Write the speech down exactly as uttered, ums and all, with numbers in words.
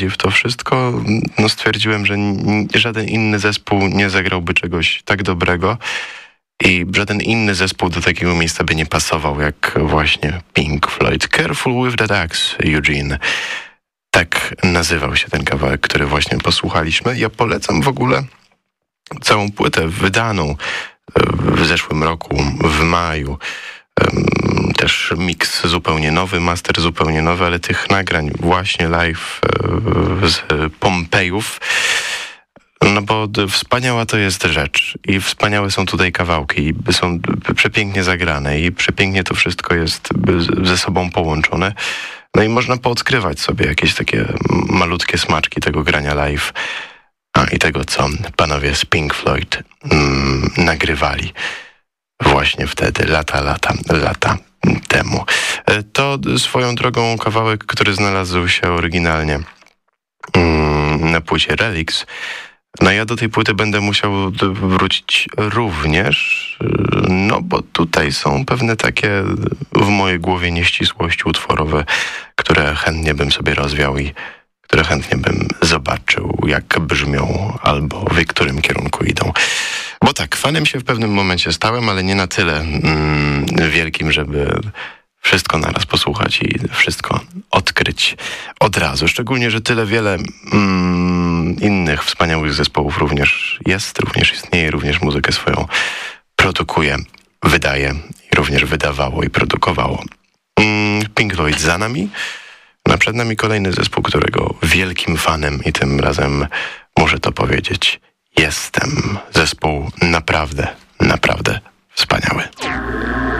wchodzi w to wszystko, no stwierdziłem, że n- żaden inny zespół nie zagrałby czegoś tak dobrego i żaden inny zespół do takiego miejsca by nie pasował, jak właśnie Pink Floyd. Careful with the Axe, Eugene. Tak nazywał się ten kawałek, który właśnie posłuchaliśmy. Ja polecam w ogóle całą płytę wydaną w zeszłym roku, w maju. Też miks zupełnie nowy, master zupełnie nowy, ale tych nagrań właśnie live z Pompejów, no bo wspaniała to jest rzecz i wspaniałe są tutaj kawałki i są przepięknie zagrane i przepięknie to wszystko jest ze sobą połączone. No i można poodkrywać sobie jakieś takie malutkie smaczki tego grania live, a i tego, co panowie z Pink Floyd mm, nagrywali właśnie wtedy, lata, lata, lata temu. To swoją drogą kawałek, który znalazł się oryginalnie mm, na płycie Relics. No ja do tej płyty będę musiał wrócić również, no bo tutaj są pewne takie w mojej głowie nieścisłości utworowe, które chętnie bym sobie rozwiał i które chętnie bym zobaczył, jak brzmią albo w którym kierunku idą. Bo tak, fanem się w pewnym momencie stałem, ale nie na tyle mm, wielkim, żeby wszystko naraz posłuchać i wszystko odkryć od razu. Szczególnie, że tyle wiele mm, innych wspaniałych zespołów również jest, również istnieje, również muzykę swoją produkuje, wydaje i również wydawało i produkowało. Mm, Pink Floyd za nami, a przed nami kolejny zespół, którego wielkim fanem i tym razem muszę to powiedzieć, jestem. Zespół naprawdę, naprawdę wspaniały.